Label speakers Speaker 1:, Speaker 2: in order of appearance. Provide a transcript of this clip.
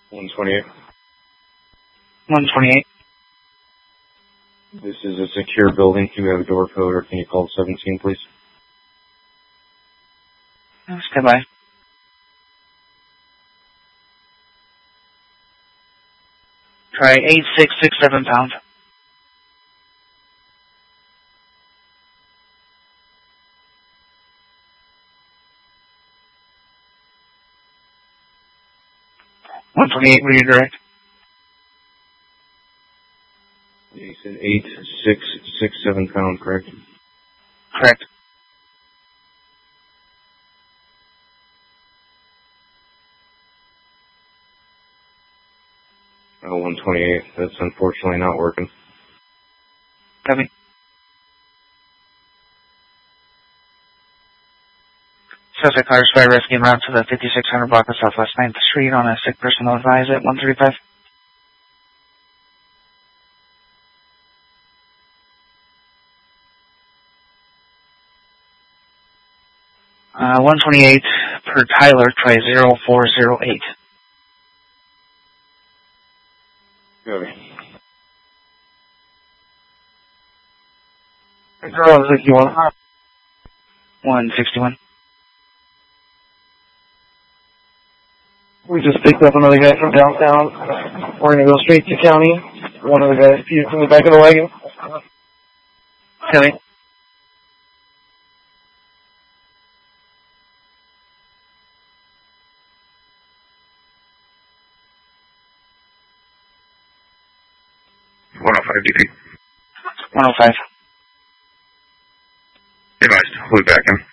Speaker 1: 128.
Speaker 2: 128.
Speaker 1: This is a secure building. Do you have a door code, or can you call 17, please?
Speaker 2: Stand by. Try 8667 pound. $128, redirect.
Speaker 1: You said 8667 pound, correct?
Speaker 2: Correct.
Speaker 1: Oh, 128. That's unfortunately not working.
Speaker 2: Copy. Suspect fires fire rescue en route to the 5600 block of Southwest 9th Street on a sick person advised at 135. 128 per Tyler, try 0408.
Speaker 1: Copy.
Speaker 2: Girl, is it you want? 161.
Speaker 3: We just picked up another guy from downtown. We're going to go straight to county. One of the guys puked in the back of the wagon.
Speaker 2: Copy.
Speaker 1: DP.
Speaker 2: 105.
Speaker 1: Advised. We'll be back in.